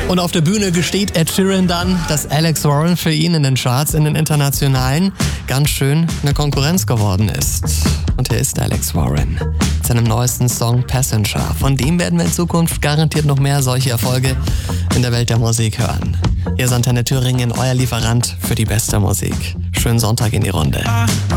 Und auf der Bühne gesteht Ed Sheeran dann, dass Alex Warren für ihn in den Charts, in den internationalen, ganz schön eine Konkurrenz geworden ist. Und hier ist Alex Warren mit seinem neuesten Song Passenger. Von dem werden wir in Zukunft garantiert noch mehr solche Erfolge in der Welt der Musik hören. Hier ist Antenne Thüringen, euer Lieferant für die beste Musik. Schönen Sonntag in die Runde.